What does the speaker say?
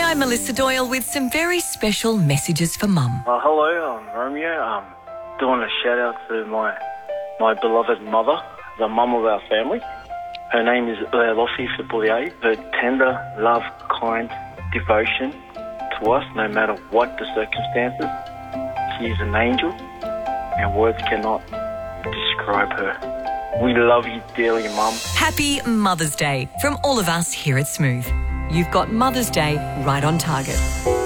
I'm Melissa Doyle with some very special messages for Mum. Hello, I'm Romeo. Doing a shout out to my beloved mother, the mum of our family. Her name is Lossie Fipoulier. Her tender love, kind devotion to us, no matter what the circumstances. She is an angel, and words cannot describe her. We love you dearly, Mum. Happy Mother's Day from all of us here at Smooth. You've got Mother's Day right on target.